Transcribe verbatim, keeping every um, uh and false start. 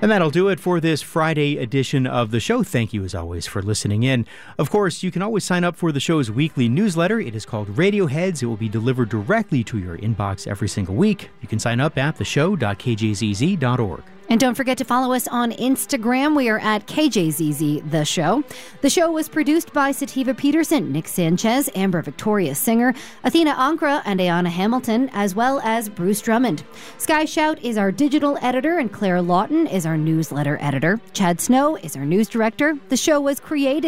And that'll do it for this Friday edition of the show. Thank you, as always, for listening in. Of course, you can always sign up for the show's weekly newsletter. It is called Radioheads. It will be delivered directly to your inbox every single week. You can sign up at the show dot k j z z dot org. And don't forget to follow us on Instagram. We are at K J Z Z The Show. The show was produced by Sativa Peterson, Nick Sanchez, Amber Victoria Singer, Athena Ankra, and Ayana Hamilton, as well as Bruce Drummond. Sky Shout is our digital editor, and Claire Lawton is our newsletter editor. Chad Snow is our news director. The show was created